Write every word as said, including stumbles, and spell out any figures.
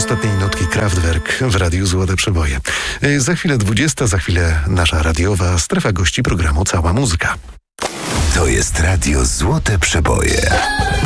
ostatniej nutki Kraftwerk w Radiu Złote Przeboje. Za chwilę dwudziesta, za chwilę nasza radiowa strefa gości programu Cała Muzyka. To jest Radio Złote Przeboje.